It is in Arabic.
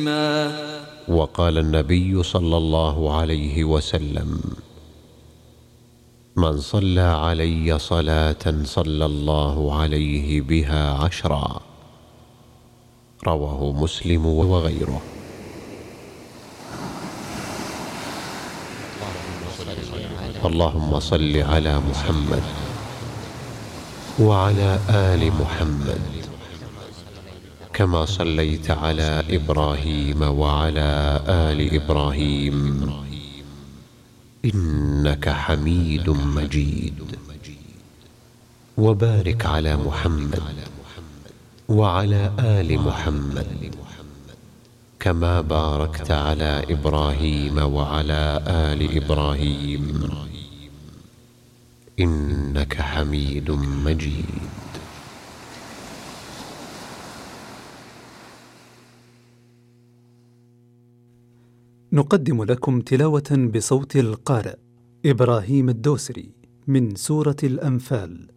وقال النبي صلى الله عليه وسلم: من صلى علي صلاة صلى الله عليه بها 10. رواه مسلم وغيره. اللهم صل على محمد وعلى آل محمد كما صليت على إبراهيم وعلى آل إبراهيم إنك حميد مجيد. وبارك على محمد وعلى آل محمد كما باركت على إبراهيم وعلى آل إبراهيم إنك حميد مجيد. نقدم لكم تلاوة بصوت القارئ إبراهيم الدوسري من سورة الأنفال.